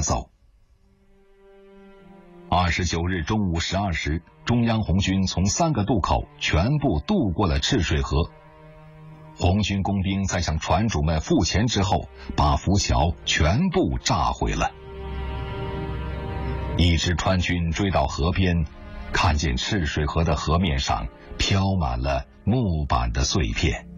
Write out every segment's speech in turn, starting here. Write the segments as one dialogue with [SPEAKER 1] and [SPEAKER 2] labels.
[SPEAKER 1] 走。29日中午12时，中央红军从3个渡口全部渡过了赤水河。红军工兵在向船主们付钱之后，把浮桥全部炸毁了。一支川军追到河边，看见赤水河的河面上飘满了木板的碎片。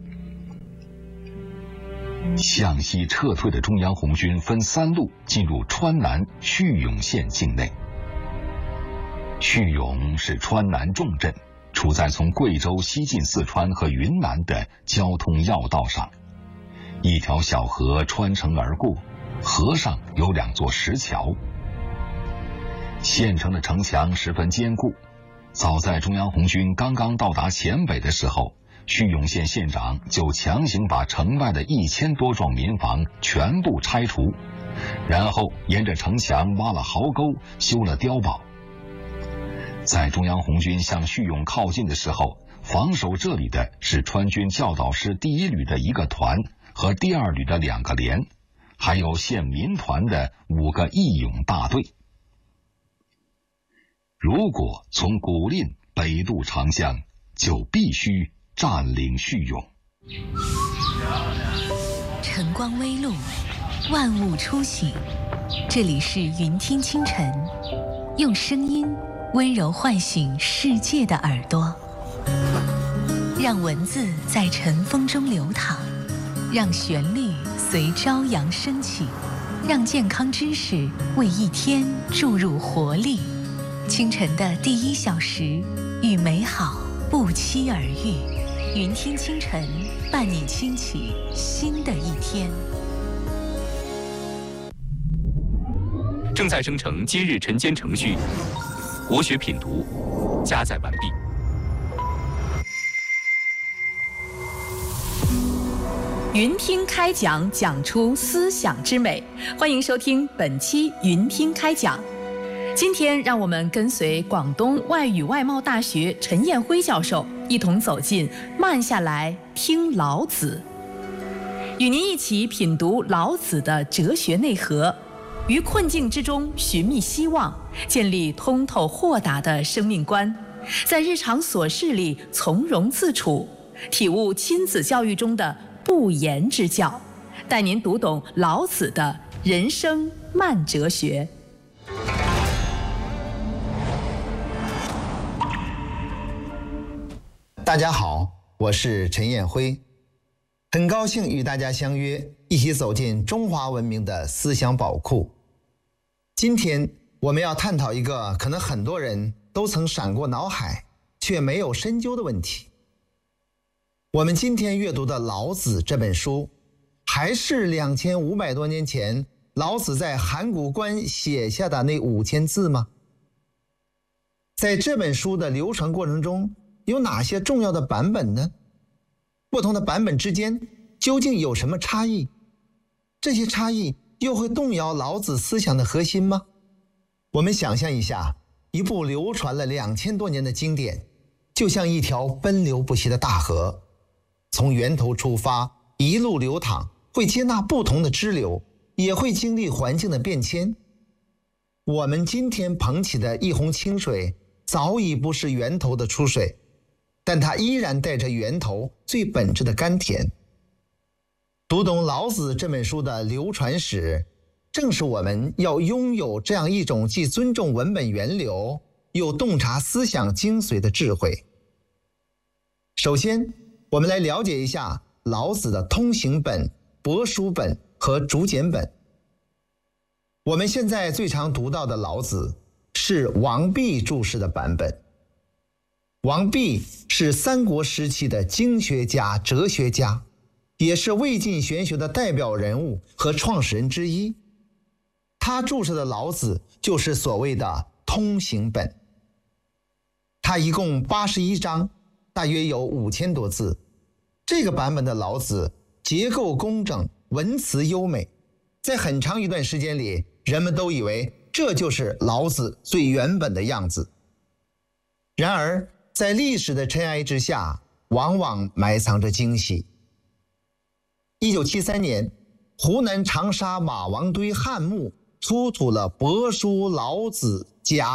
[SPEAKER 1] 向西撤退的中央红军分3路进入川南叙永县境内。叙永是川南重镇，处在从贵州西进四川和云南的交通要道上。一条小河穿城而过，河上有2座石桥。县城的城墙十分坚固，早在中央红军刚刚到达黔北的时候，叙永县县长就强行把城外的1000多幢民房全部拆除，然后沿着城墙挖了壕沟，修了碉堡。在中央红军向叙永靠近的时候，防守这里的是川军教导师第1旅的1个团和第2旅的2个连，还有县民团的5个义勇大队。如果从古蔺北渡长江，就必须占领叙永。
[SPEAKER 2] 晨光微露，万物初醒，这里是云听清晨，用声音温柔唤醒世界的耳朵，让文字在晨风中流淌，让旋律随朝阳升起，让健康知识为一天注入活力。清晨的第1小时，与美好不期而遇。云听清晨，伴你轻启新的一天。
[SPEAKER 3] 正在生成今日晨间程序，国学品读加载完毕。
[SPEAKER 4] 云听开讲，讲出思想之美。欢迎收听本期云听开讲。今天让我们跟随广东外语外贸大学陈彦辉教授一同走进慢下来听老子，与您一起品读老子的哲学内核，于困境之中寻觅希望，建立通透豁达的生命观，在日常琐事里从容自处，体悟亲子教育中的不言之教，带您读懂老子的人生慢哲学。
[SPEAKER 5] 大家好，我是陈彦辉，很高兴与大家相约，一起走进中华文明的思想宝库。今天我们要探讨一个可能很多人都曾闪过脑海却没有深究的问题。我们今天阅读的《老子》这本书，还是2500多年前老子在函谷关写下的那5000字吗？在这本书的流传过程中，有哪些重要的版本呢？不同的版本之间究竟有什么差异？这些差异又会动摇老子思想的核心吗？我们想象一下，一部流传了2000多年的经典，就像一条奔流不息的大河，从源头出发，一路流淌，会接纳不同的支流，也会经历环境的变迁。我们今天捧起的一泓清水，早已不是源头的出水，但它依然带着源头最本质的甘甜。读懂老子这本书的流传史，正是我们要拥有这样一种既尊重文本源流，又洞察思想精髓的智慧。首先，我们来了解一下老子的通行本、帛书本和竹简本。我们现在最常读到的老子是王弼注释的版本。王弼是三国时期的经学家、哲学家，也是魏晋玄学的代表人物和创始人之一。他注释的老子就是所谓的通行本。他一共81章，大约有5000多字。这个版本的老子结构工整，文辞优美，在很长一段时间里，人们都以为这就是老子最原本的样子。然而在历史的尘埃之下，往往埋藏着惊喜。1973年，湖南长沙马王堆汉墓出土了帛书老子家